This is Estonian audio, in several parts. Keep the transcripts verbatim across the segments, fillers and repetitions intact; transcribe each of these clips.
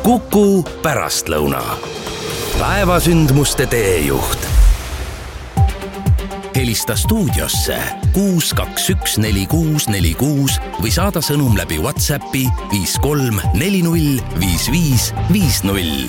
Kuku pärastlõuna. Päevasündmuste teejuht. Helista stuudiosse kuus kaks üks neli kuus neli kuus või saada sõnum läbi WhatsAppi viis kolm neli null viis viis viis null.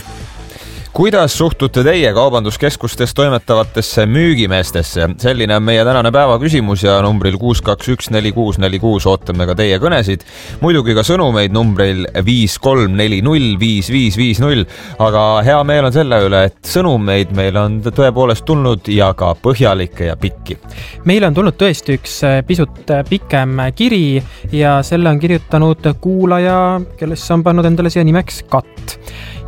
Kuidas suhtute teie kaubanduskeskustes toimetavatesse müügimeestesse? Selline on meie tänane päeva küsimus ja numbril kuus kaks üks neli kuus neli kuus ootame ka teie kõnesid. Muidugi ka sõnumeid numbril viis kolm neli null viis viis viis null, aga hea meel on selle üle, et sõnumeid meil on tõepoolest tulnud ja ka põhjalikke ja pikki. Meil on tulnud tõesti üks pisut pikem kiri ja selle on kirjutanud kuulaja, kellest on pannud endale siia nimeks Katt.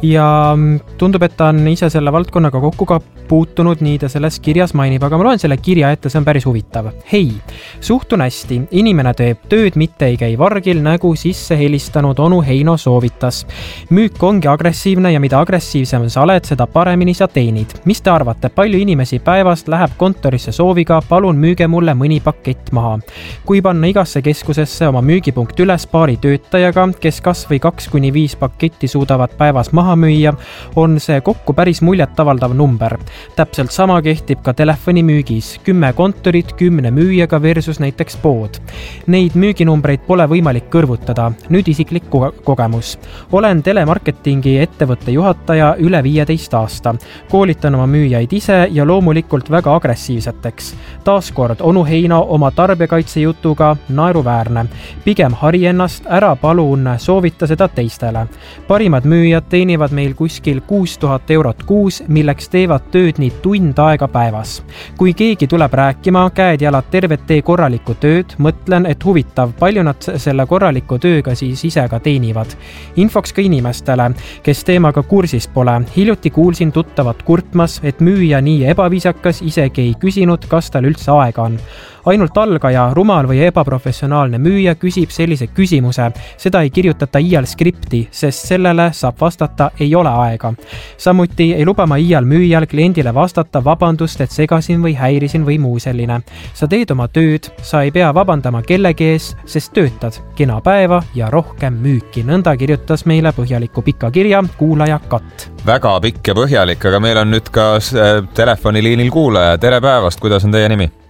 Ja tundub, et ta on ise selle valdkonnaga kokku ka puutunud, nii ta selles kirjas mainib, aga ma loen selle kirja ette, see on päris huvitav. Hei, suhtun hästi, inimene teeb tööd, mitte ei käi vargil, nagu sisse helistanud onu Heino soovitas. Müük ongi agressiivne ja mida agressiivsem sa oled, seda paremini sa teenid. Mis te arvate, palju inimesi päevast läheb kontorisse sooviga, palun müüge mulle mõni pakett maha. Kui panna igasse keskusesse oma müügipunkt üles paari töötajaga, kes kas või kaks kuni viis paketti suudavad päevas maha müüa, on see kokku päris muljet avaldav number. Täpselt sama kehtib ka telefonimüügis. Kümme kontorit, kümne müüjaga versus näiteks pood. Neid müüginumbreid pole võimalik kõrvutada. Nüüd isiklik kogemus. Olen telemarketingi ettevõtte juhataja üle viieteist aasta. Koolitan oma müüjaid ise ja loomulikult väga agressiivseteks. Taaskord onu Heino oma tarbijakaitse jutuga naeruväärne. Pigem hari ennast, ära palun soovita seda teistele. Parimad müüjad teenivad meil kuskil kuus tuhat eurot kuus, milleks teevad tööd nii tund aega päevas. Kui keegi tuleb rääkima, käed jalad tervet tee korralikku tööd, mõtlen, et huvitav, palju nad selle korraliku tööga siis ise ka teenivad. Infoks ka inimestele, kes teemaga kursis pole. Hiljuti kuulsin tuttavat kurtmas, et müüja nii ebaviisakas isegi ei küsinud, kas tal üldse aega on. Ainult algaja, rumal või ebaprofessionaalne müüja küsib sellise küsimuse. Seda ei kirjutata iial skripti, sest sellele saab vastata ei ole aega. Samuti ei luba ma iial müüjal kliendile vastata vabandust, et segasin või häirisin või muu selline. Sa teed oma tööd, sa ei pea vabandama kellegi ees, sest töötad. Kena päeva ja rohkem müüki. Nõnda kirjutas meile põhjaliku pika kirja kuulaja Katt. Väga pikk ja põhjalik, aga meil on nüüd ka telefoniliinil kuulaja. Tere päevast, kuidas on teie nimi?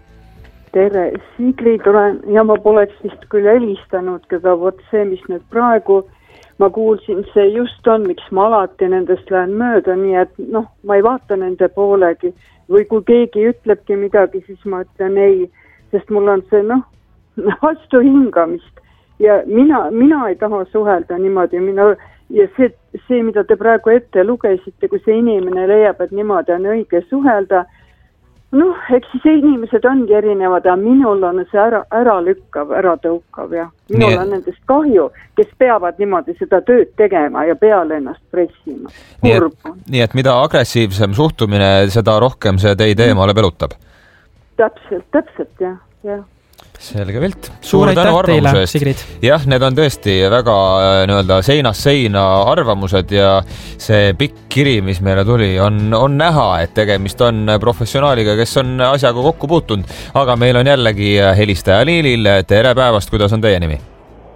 Tere, Sigrid olen ja ma poleks vist küll helistanud, aga vot see, mis nüüd praegu ma kuulsin, see just on, miks ma alati nendest lähen mööda, nii et noh, ma ei vaata nende poolegi või kui keegi ütlebki midagi, siis ma ütlen ei, sest mul on see noh, vastu hingamist ja mina, mina ei taha suhelda niimoodi, mina, ja see, see, mida te praegu ette lugesite, kui see inimene leiab, et niimoodi on õige suhelda, noh, eks siis inimesed ongi erinevad ja minul on see ära, ära lükkav, ära tõukav ja minul nii, on nendest kahju, kes peavad niimoodi seda tööd tegema ja peale ennast pressima. Nii et, nii et mida agressiivsem suhtumine, seda rohkem see teid eemale pelutab? Täpselt, täpselt, jah, jah. Selge pilt. Suur tänu arvamuse eest. Jah, need on tõesti väga nii-öelda seinast seina arvamused ja see pikk kiri, mis meile tuli, on, on näha, et tegemist on professionaaliga, kes on asjaga kokku puutunud. Aga meil on jällegi helistaja liinil. Tere päevast, kuidas on teie nimi?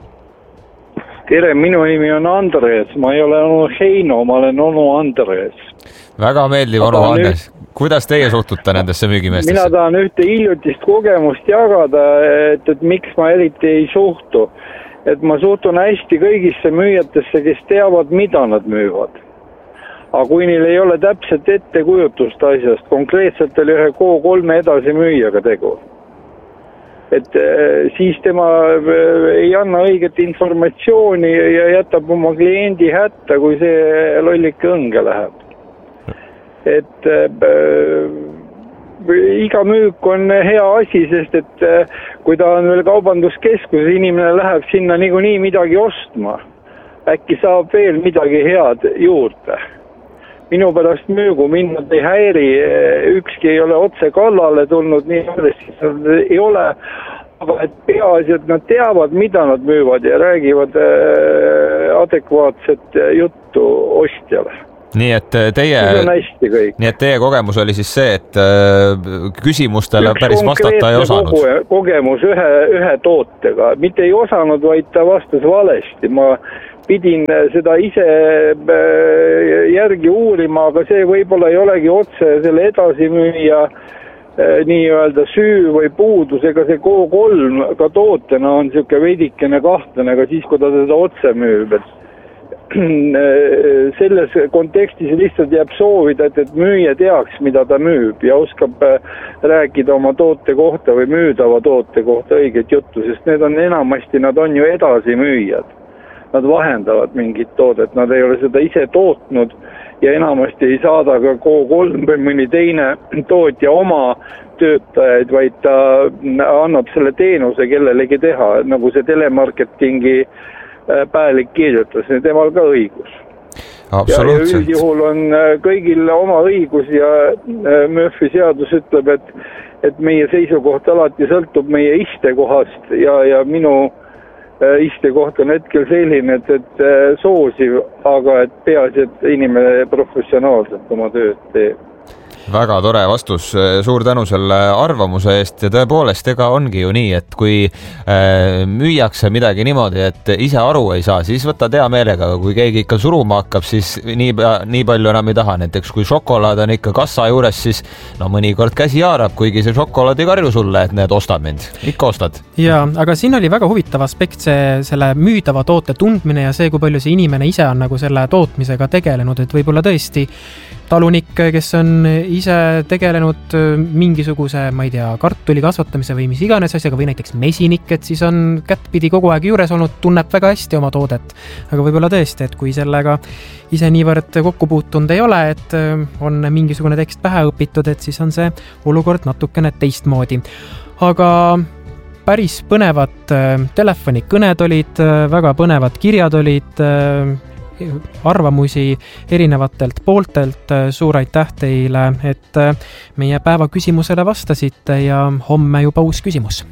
Tere, minu nimi on Andres. Ma ei ole onu Heino, ma olen onu Andres. Väga meeldiv onu Andres. Kuidas teie suhtute nendesse müügimeestesse? Mina tahan ühte hiljutist kogemust jagada, et, et miks ma eriti ei suhtu. Et ma suhtun hästi kõigisse müüjatesse, kes teavad, mida nad müüvad. Aga kui neil ei ole täpselt ettekujutust asjast, konkreetselt oli ühe K kolm edasi müüjaga tegu. Et siis tema ei anna õiget informatsiooni ja jätab oma kliendi hätta, kui see lollike õnge läheb. Et äh, iga müük on hea asi, sest et äh, kui ta on veel kaubanduskeskus, inimene läheb sinna niikuinii midagi ostma. Äkki saab veel midagi head juurde. Minu pärast müügu mind ei häiri, ükski ei ole otse kallale tulnud, nii ei ole, aga et peaasi, et nad teavad, mida nad müüvad ja räägivad äh, adekvaatset juttu ostjale. Nii et teie, nii et teie kogemus oli siis see, et küsimustele üks päris vastata ei osanud. Kogemus ühe, ühe tootega, mitte ei osanud, vaid ta vastas valesti. Ma pidin seda ise järgi uurima, aga see võib-olla ei olegi otse selle edasimüüja nii-öelda süü või puudus, ega see K kolm ka tootena on siuke veidikene kahtlane, aga siis, kui ta seda otse müüb, et selles kontekstis lihtsalt jääb soovida, et, et müüja teaks, mida ta müüb ja oskab rääkida oma toote kohta või müüdava toote kohta õiget juttu, sest need on enamasti, nad on ju edasimüüjad. Nad vahendavad mingit toodet, nad ei ole seda ise tootnud ja enamasti ei saada ka K kolm või mõni teine tootja oma töötajaid, vaid ta annab selle teenuse kellelegi teha, nagu see telemarketingi päälik kirjutas, temal ka õigus. Absoluutselt. Ja üldjuhul on kõigil oma õigus ja Murphy seadus ütleb, et, et meie seisukoht alati sõltub meie istekohast ja, ja minu istekoht on hetkel selline, et, et soosiv, aga et peaasi, et inimene professionaalselt oma tööd teeb. Väga tore vastus, suur tänu selle arvamuse eest ja tõepoolest, ega ongi ju nii, et kui äh, müüakse midagi niimoodi, et ise aru ei saa, siis võtad hea meelega, kui keegi ikka suruma hakkab, siis nii, nii palju enam ei taha. Näiteks kui šokolaad on ikka kassa juures, siis no mõnikord käsi haarab, kuigi see šokolaad ei karju sulle, et need ostad mind. Ikka ostad. Ja, aga siin oli väga huvitav aspekt see, selle müüdava toote tundmine ja see, kui palju see inimene ise on nagu selle tootmisega tegelenud, et võib-olla tõesti talunik, kes on ise tegelenud mingisuguse, ma ei tea, kartuli kasvatamise või mis iganes asjaga või näiteks mesinik, et siis on kättpidi kogu aeg juures olnud, tunneb väga hästi oma toodet. Aga võib-olla tõesti, et kui sellega ise niivõrd kokku puutunud ei ole, et on mingisugune tekst pähe õpitud, et siis on see olukord natukene teistmoodi. Aga päris põnevad telefonikõned olid, väga põnevad kirjad olid, arvamusi erinevatelt pooltelt. Suur aitäh teile, et meie päeva küsimusele vastasite ja homme juba uus küsimus.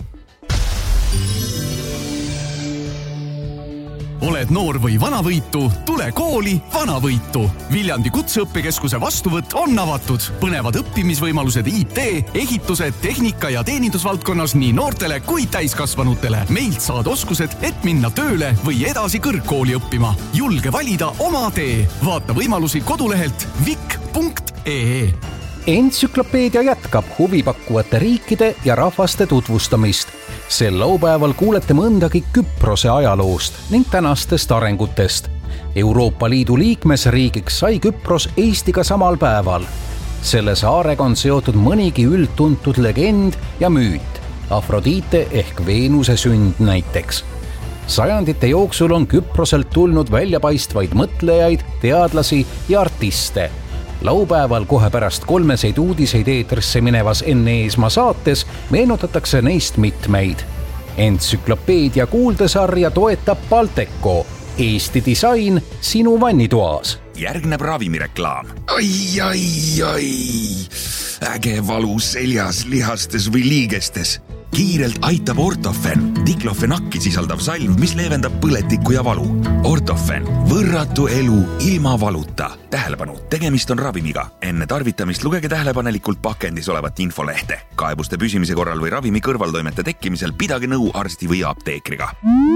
Oled noor või vanavõitu, tule kooli Vanavõitu. Viljandi kutseõppekeskuse vastuvõtt on avatud. Põnevad õppimisvõimalused I T, ehitused, tehnika ja teenindusvaldkonnas nii noortele kui täiskasvanutele. Meilt saad oskused, et minna tööle või edasi kõrgkooli õppima. Julge valida oma tee. Vaata võimalusi kodulehelt vik punkt ee. Entsüklopeedia jätkab huvipakkuvate riikide ja rahvaste tutvustamist. Sel laupäeval kuulete mõndagi Küprose ajaloost ning tänastest arengutest. Euroopa Liidu liikmesriigiks sai Küpros Eestiga samal päeval. Selle saarega on seotud mõnigi üldtuntud legend ja müüt. Afrodite ehk Veenuse sünd näiteks. Sajandite jooksul on Küproselt tulnud väljapaistvaid mõtlejaid, teadlasi ja artiste. Laupäeval kohe pärast kolmeseid uudiseid eetrisse minevas Enne Eesmaa saates meenutatakse neist mitmeid. Entsüklopeedia kuuldesarja toetab Balteco. Eesti disain sinu vannitoas. Järgneb ravimireklaam. Ai, ai, ai. Äge valu seljas, lihastes või liigestes. Kiirelt aitab Ortofen, diklofenakki sisaldav salv, mis leevendab põletikku ja valu. Ortofen, võrratu elu ilma valuta. Tähelepanu, tegemist on ravimiga. Enne tarvitamist lugege tähelepanelikult pakendis olevat infolehte. Kaebuste püsimise korral või ravimi kõrvaltoimete tekkimisel pidage nõu arsti või apteekriga.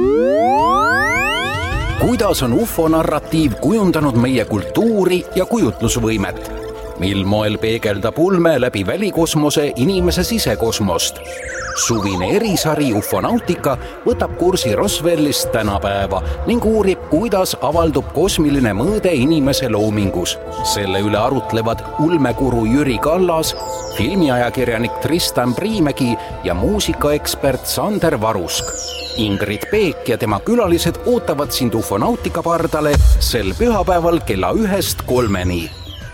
Kuidas on U F O-narratiiv kujundanud meie kultuuri ja kujutlusvõimet? Mil moel peegeldab ulme läbi välikosmose inimese sisekosmost? Suvine erisari Ufonautika võtab kursi Roswellist tänapäeva ning uurib, kuidas avaldub kosmiline mõõde inimese loomingus. Selle üle arutlevad ulmekuru Jüri Kallas, filmiajakirjanik Tristan Priimägi ja muusikaekspert Sander Varusk. Ingrid Peek ja tema külalised ootavad sind Ufonautika pardale sel pühapäeval kella ühest kolmeni.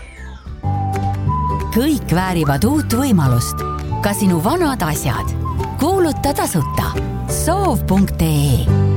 Kõik väärivad uut võimalust. Ka sinu vanad asjad. Kuuluta tasuta. soov punkt ee